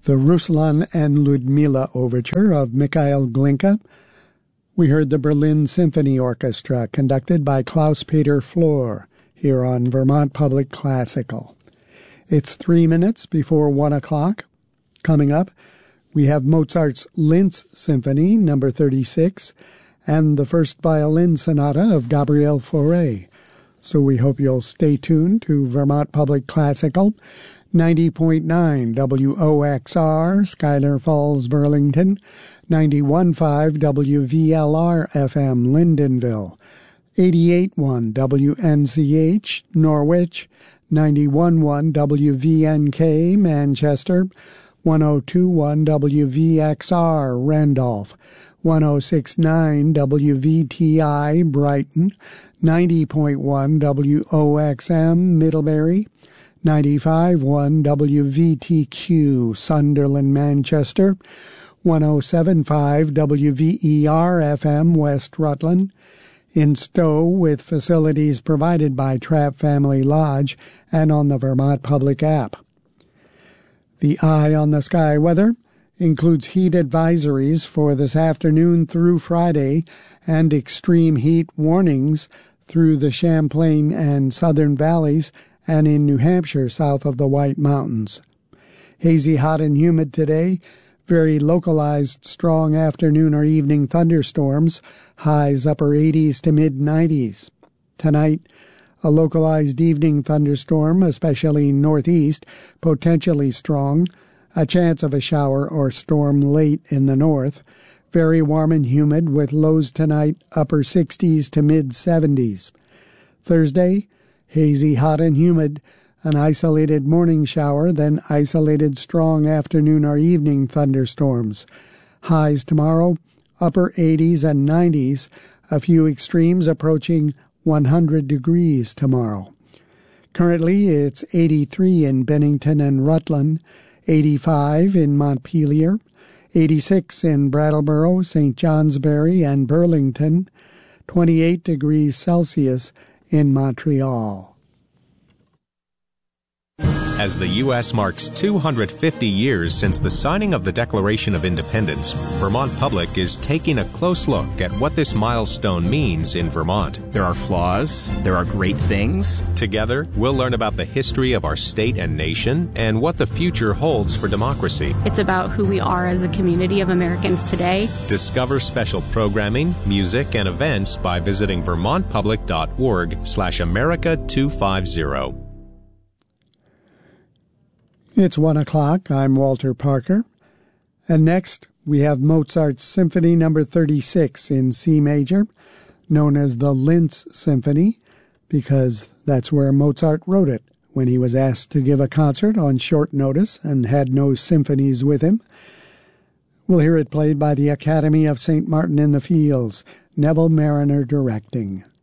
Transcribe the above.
the Ruslan and Ludmila Overture of Mikhail Glinka. We heard the Berlin Symphony Orchestra, conducted by Klaus-Peter Flor, here on Vermont Public Classical. It's 3 minutes before 1 o'clock. Coming up, we have Mozart's Linz Symphony, number 36, and the first violin sonata of Gabriel Fauré. So we hope you'll stay tuned to Vermont Public Classical, 90.9 WOXR, Schuyler Falls, Burlington, 91.5 WVLR FM, Lyndonville, 88.1 WNCH, Norwich, 91.1 WVNK, Manchester, 102.1 WVXR, Randolph, 106.9 WVTI, Brighton, 90.1 WOXM, Middlebury, 95.1 WVTQ, Sunderland, Manchester, 107.5 WVER FM, West Rutland, in Stowe with facilities provided by Trapp Family Lodge and on the Vermont Public app. The Eye on the Sky weather includes heat advisories for this afternoon through Friday and extreme heat warnings through the Champlain and Southern Valleys and in New Hampshire south of the White Mountains. Hazy, hot, and humid today. Very localized strong afternoon or evening thunderstorms. Highs upper 80s to mid-90s. Tonight, a localized evening thunderstorm, especially northeast, potentially strong. A chance of a shower or storm late in the north. Very warm and humid with lows tonight upper 60s to mid-70s. Thursday, hazy, hot, and humid, an isolated morning shower, then isolated strong afternoon or evening thunderstorms. Highs tomorrow, upper 80s and 90s, a few extremes approaching 100 degrees tomorrow. Currently, it's 83 in Bennington and Rutland, 85 in Montpelier, 86 in Brattleboro, St. Johnsbury, and Burlington, 28 degrees Celsius in Montreal. As the U.S. marks 250 years since the signing of the Declaration of Independence, Vermont Public is taking a close look at what this milestone means in Vermont. There are flaws, there are great things. Together, we'll learn about the history of our state and nation and what the future holds for democracy. It's about who we are as a community of Americans today. Discover special programming, music, and events by visiting vermontpublic.org/America250. It's 1 o'clock. I'm Walter Parker. And next, we have Mozart's Symphony number 36 in C major, known as the Linz Symphony, because that's where Mozart wrote it when he was asked to give a concert on short notice and had no symphonies with him. We'll hear it played by the Academy of St. Martin in the Fields, Neville Mariner directing.